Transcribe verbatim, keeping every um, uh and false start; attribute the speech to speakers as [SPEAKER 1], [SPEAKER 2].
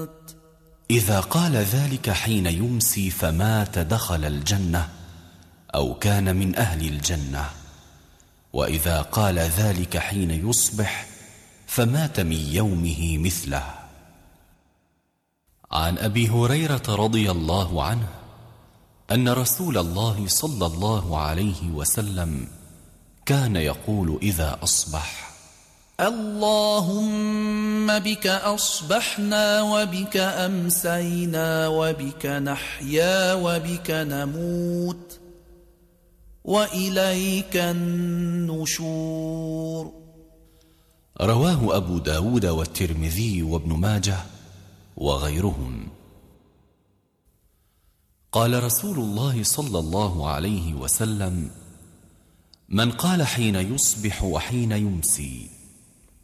[SPEAKER 1] إذا قال ذلك حين يمسي فمات دخل الجنة أو كان من أهل الجنة، وإذا قال ذلك حين يصبح فمات من يومه مثله. عن أبي هريرة رضي الله عنه أن رسول الله صلى الله عليه وسلم كان يقول إذا أصبح:
[SPEAKER 2] اللهم بك أصبحنا وبك أمسينا وبك نحيا وبك نموت وإليك النشور.
[SPEAKER 1] رواه أبو داود والترمذي وابن ماجه وغيرهم. قال رسول الله صلى الله عليه وسلم: من قال حين يصبح وحين يمسي